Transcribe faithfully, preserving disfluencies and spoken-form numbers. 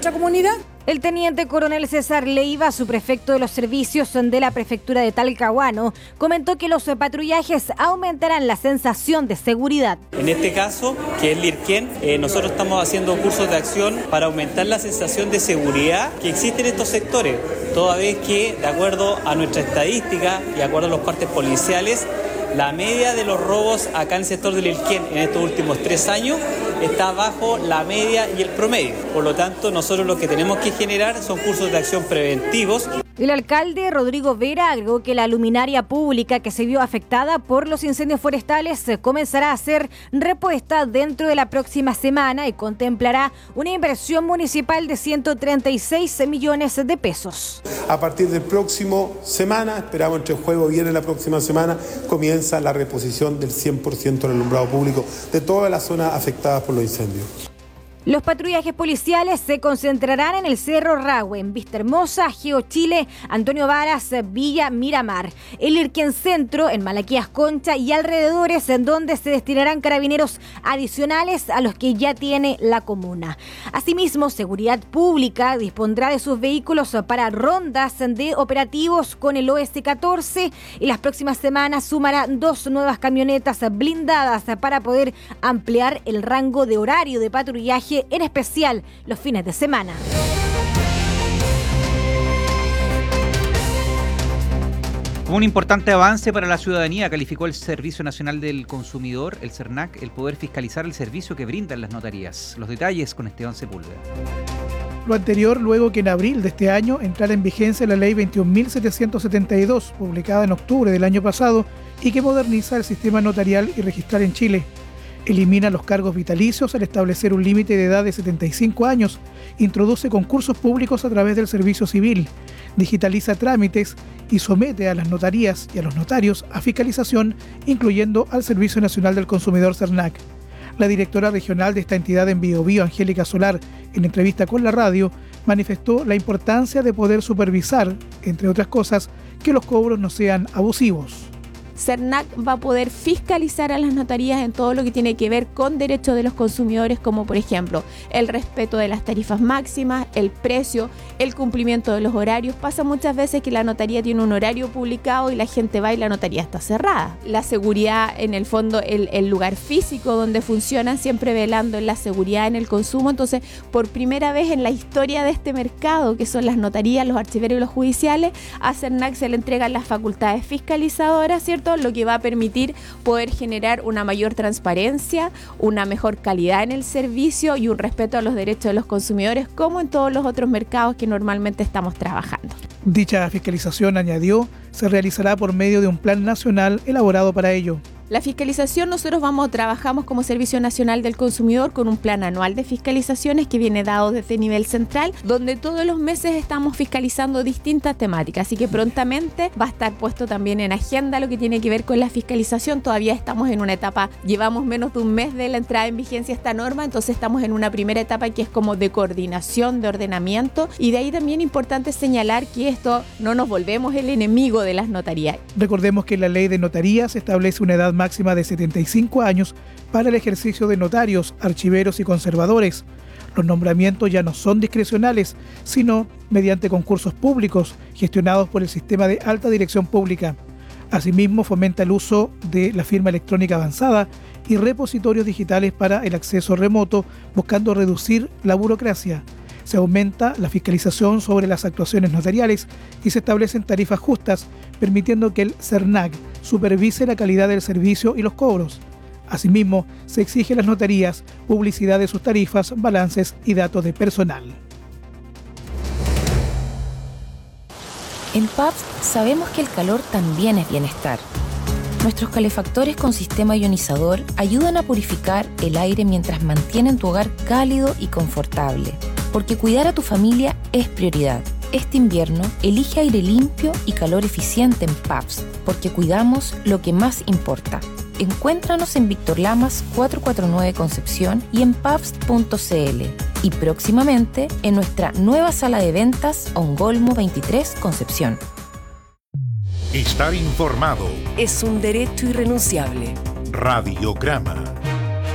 nuestra comunidad. El teniente coronel César Leiva, subprefecto de los servicios de la prefectura de Talcahuano, comentó que los patrullajes aumentarán la sensación de seguridad. En este caso, que es Lirquén, eh, nosotros estamos haciendo cursos de acción para aumentar la sensación de seguridad que existe en estos sectores, toda vez que, de acuerdo a nuestra estadística y de acuerdo a los partes policiales, la media de los robos acá en el sector de Lirquén en estos últimos tres años está bajo la media y el promedio. Por lo tanto, nosotros lo que tenemos que generar son cursos de acción preventivos. El alcalde Rodrigo Vera agregó que la luminaria pública que se vio afectada por los incendios forestales comenzará a ser repuesta dentro de la próxima semana y contemplará una inversión municipal de ciento treinta y seis millones de pesos. A partir del próximo semana, esperamos entre jueves y viernes la próxima semana, comienza la reposición del cien por ciento del alumbrado público de todas las zonas afectadas por los incendios. Los patrullajes policiales se concentrarán en el Cerro Rahue, en Vista Hermosa, Geo Chile, Antonio Varas, Villa Miramar, el Lirquén Centro, en Malaquías Concha y alrededores, en donde se destinarán carabineros adicionales a los que ya tiene la comuna. Asimismo, Seguridad Pública dispondrá de sus vehículos para rondas de operativos con el O S catorce y las próximas semanas sumará dos nuevas camionetas blindadas para poder ampliar el rango de horario de patrullaje, en especial los fines de semana. Como un importante avance para la ciudadanía, calificó el Servicio Nacional del Consumidor, el CERNAC, el poder fiscalizar el servicio que brindan las notarías. Los detalles con Esteban Sepúlveda. Lo anterior luego que en abril de este año entrara en vigencia la Ley veintiún mil setecientos setenta y dos, publicada en octubre del año pasado, y que moderniza el sistema notarial y registral en Chile. Elimina los cargos vitalicios al establecer un límite de edad de setenta y cinco años, introduce concursos públicos a través del servicio civil, digitaliza trámites y somete a las notarías y a los notarios a fiscalización, incluyendo al Servicio Nacional del Consumidor CERNAC. La directora regional de esta entidad en Biobío, Angélica Solar, en entrevista con la radio, manifestó la importancia de poder supervisar, entre otras cosas, que los cobros no sean abusivos. CERNAC va a poder fiscalizar a las notarías en todo lo que tiene que ver con derechos de los consumidores, como por ejemplo el respeto de las tarifas máximas, el precio, el cumplimiento de los horarios. Pasa muchas veces que la notaría tiene un horario publicado y la gente va y la notaría está cerrada. La seguridad, en el fondo, el, el lugar físico donde funcionan, siempre velando en la seguridad en el consumo. Entonces, por primera vez en la historia de este mercado, que son las notarías, los archiveros y los judiciales, a CERNAC se le entregan las facultades fiscalizadoras, ¿cierto? Lo que va a permitir poder generar una mayor transparencia, una mejor calidad en el servicio y un respeto a los derechos de los consumidores, como en todos los otros mercados que normalmente estamos trabajando. Dicha fiscalización, añadió, se realizará por medio de un plan nacional elaborado para ello. La fiscalización, nosotros vamos, trabajamos como Servicio Nacional del Consumidor con un plan anual de fiscalizaciones que viene dado desde nivel central, donde todos los meses estamos fiscalizando distintas temáticas, así que prontamente va a estar puesto también en agenda lo que tiene que ver con la fiscalización. Todavía estamos en una etapa, llevamos menos de un mes de la entrada en vigencia esta norma, entonces estamos en una primera etapa que es como de coordinación, de ordenamiento, y de ahí también importante señalar que esto no nos volvemos el enemigo de las notarías. Recordemos que la ley de notarías establece una edad máxima de setenta y cinco años para el ejercicio de notarios, archiveros y conservadores. Los nombramientos ya no son discrecionales, sino mediante concursos públicos gestionados por el sistema de alta dirección pública. Asimismo, fomenta el uso de la firma electrónica avanzada y repositorios digitales para el acceso remoto, buscando reducir la burocracia. Se aumenta la fiscalización sobre las actuaciones notariales y se establecen tarifas justas, permitiendo que el CERNAC supervise la calidad del servicio y los cobros. Asimismo, se exige a las notarías publicidad de sus tarifas, balances y datos de personal. En P A P S sabemos que el calor también es bienestar. Nuestros calefactores con sistema ionizador ayudan a purificar el aire mientras mantienen tu hogar cálido y confortable. Porque cuidar a tu familia es prioridad. Este invierno, elige aire limpio y calor eficiente en P A P S, porque cuidamos lo que más importa. Encuéntranos en Víctor Lamas cuatrocientos cuarenta y nueve Concepción y en paps punto c l. Y próximamente en nuestra nueva sala de ventas Ongolmo veintitrés Concepción. Estar informado es un derecho irrenunciable. Radiograma.